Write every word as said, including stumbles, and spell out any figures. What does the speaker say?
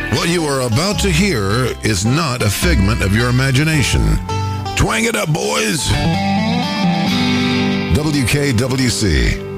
What you are about to hear is not a figment of your imagination. Twang it up, boys. W K W C.